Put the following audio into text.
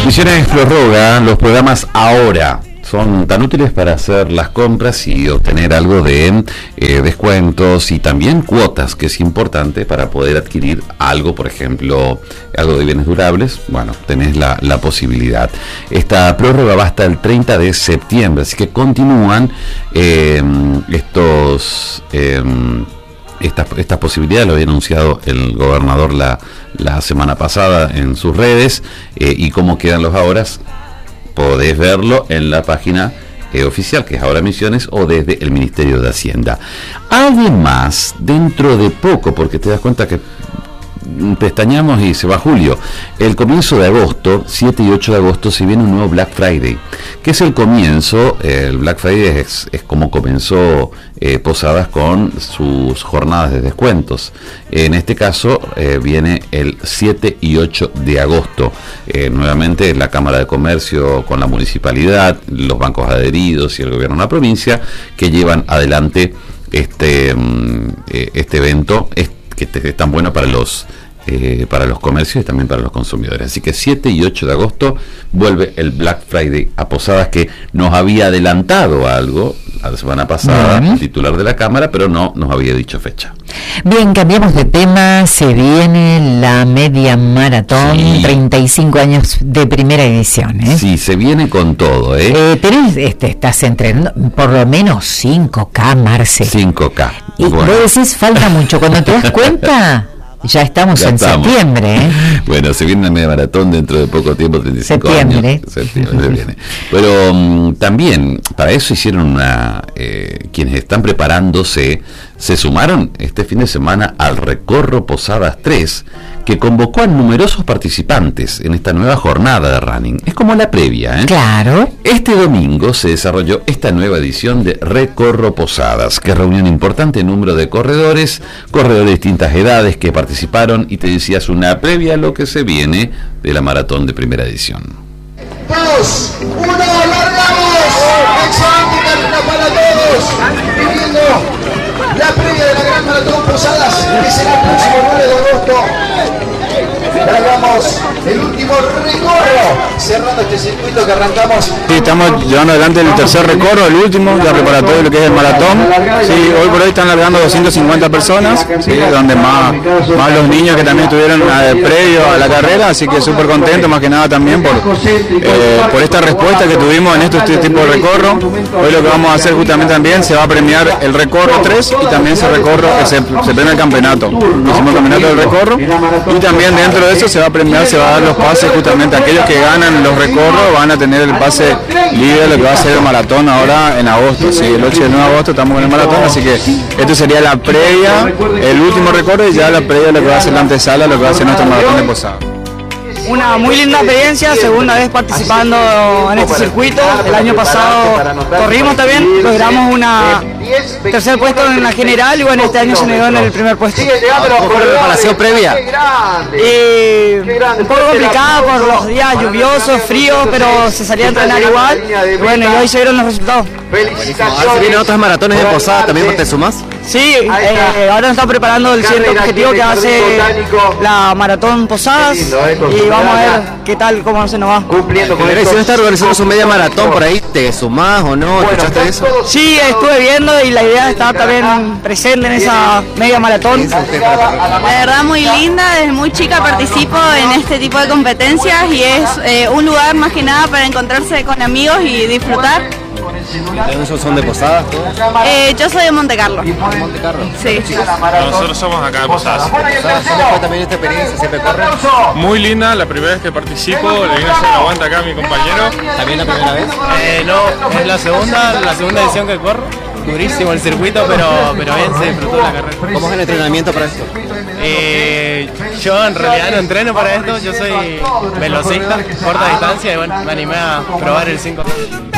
Misiones prorroga los programas ahora. Son tan útiles para hacer las compras y obtener algo de descuentos y también cuotas, que es importante para poder adquirir algo, por ejemplo, algo de bienes durables. Bueno, tenés la posibilidad. Esta prórroga va hasta el 30 de septiembre, así que continúan estas posibilidades. Lo había anunciado el gobernador la semana pasada en sus redes, y cómo quedan los ahora podés verlo en la página oficial, que es Ahora Misiones, o desde el Ministerio de Hacienda. Además, dentro de poco, porque te das cuenta que pestañamos y se va julio, el comienzo de agosto, 7 y 8 de agosto, se viene un nuevo Black Friday, que es el comienzo. El Black Friday es como comenzó Posadas con sus jornadas de descuentos. En este caso viene el 7 y 8 de agosto. Nuevamente la Cámara de Comercio con la municipalidad, los bancos adheridos y el gobierno de la provincia, que llevan adelante este evento, que es tan bueno para los comercios y también para los consumidores. Así que 7 y 8 de agosto vuelve el Black Friday a Posadas, que nos había adelantado algo la semana pasada el titular de la Cámara, pero no nos había dicho fecha. Bien, cambiamos de tema. Se viene la media maratón, sí. 35 años de primera edición, ¿eh? Sí, se viene con todo, pero estás entrenando por lo menos 5K, Marce. 5K. Y bueno, vos decís, falta mucho. Cuando te das cuenta, ya estamos en septiembre, ¿eh? Bueno, se viene una media maratón dentro de poco tiempo, 35 años. Septiembre viene. Pero también, para eso hicieron quienes están preparándose, se sumaron este fin de semana al Recorro Posadas 3, que convocó a numerosos participantes en esta nueva jornada de running. Es como la previa, ¿eh? Claro. Este domingo se desarrolló esta nueva edición de Recorro Posadas, que reunió un importante número de corredores de distintas edades que participaron, y te decías una previa a lo que se viene de la maratón de primera edición. 2, 1, largamos. Excelente carrera para todos. Viviendo la previa de la gran maratón Posadas, que será el próximo 9 de agosto. Largamos el último recorro, cerrando este circuito que arrancamos. Sí, estamos llevando adelante el tercer recorro, el último, ya preparatorio de lo que es el maratón. Sí, hoy por hoy están largando 250 personas, sí, donde más los niños que también estuvieron previo a la carrera, así que súper contento, más que nada también por esta respuesta que tuvimos en este tipo de recorro. Hoy lo que vamos a hacer justamente también, se va a premiar el recorro 3 y también se premia el campeonato. Hicimos el campeonato del recorro, y también dentro de eso se va a premiar, se va a dar los pases justamente. Aquellos que ganan los recorros van a tener el pase libre de lo que va a ser el maratón ahora en agosto. Sí, el 8 y el 9 de agosto estamos con el maratón, así que esto sería la previa, el último recorro, y ya la previa de lo que va a ser la antesala, lo que va a ser nuestro maratón de Posadas. Una muy linda experiencia, segunda vez participando en este circuito. El año pasado corrimos también, logramos una tercer puesto en la general, y bueno, este año se me dio en el primer puesto. ¿Cómo fue la preparación previa? Un poco complicada por los días lluviosos, fríos, pero se salía a entrenar igual. Y bueno, y hoy se vieron los resultados. ¿Se vienen otras maratones de Posadas también, te sumás? Sí, ahora nos estamos preparando el siguiente objetivo que hace la maratón Posadas, y vamos a ver qué tal, cómo se nos va. Cumpliendo con eso. Si no está organizando su media maratón por ahí, ¿te sumás o no? ¿Escuchaste eso? Sí, estuve viendo, y la idea está también presente en esa media maratón. La verdad muy linda, desde muy chica participo en este tipo de competencias, y es un lugar más que nada para encontrarse con amigos y disfrutar. ¿Ustedes son de Posadas? Yo soy de Monte Carlo. ¿De Monte Carlo? Sí. Nosotros somos acá de Posadas. ¿Cómo fue también esta experiencia? ¿Siempre corren? Muy linda, la primera vez que participo, le vine a hacer la aguanta acá a mi compañero. ¿También la primera vez? No, es la segunda edición que corro. Durísimo el circuito, pero bien, se disfrutó la carrera. ¿Cómo es el entrenamiento para esto? Yo en realidad no entreno para esto, yo soy velocista, corta distancia, y bueno, me animé a probar el 5.